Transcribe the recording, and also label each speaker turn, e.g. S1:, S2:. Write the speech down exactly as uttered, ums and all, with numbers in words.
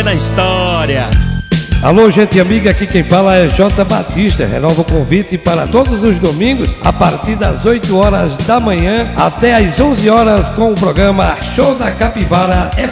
S1: você na história.
S2: Alô, gente amiga, aqui quem fala é J. Batista. Renova o convite para todos os domingos, a partir das oito horas da manhã até às onze horas, com o programa Show da Capivara F